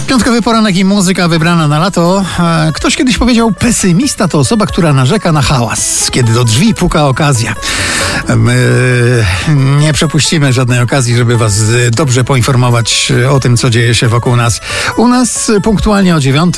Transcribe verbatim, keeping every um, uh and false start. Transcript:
Piątkowy poranek i muzyka wybrana na lato. Ktoś kiedyś powiedział, pesymista to osoba, która narzeka na hałas, kiedy do drzwi puka okazja. My nie przepuścimy żadnej okazji, żeby was dobrze poinformować o tym, co dzieje się wokół nas. U nas punktualnie o dziewiątej.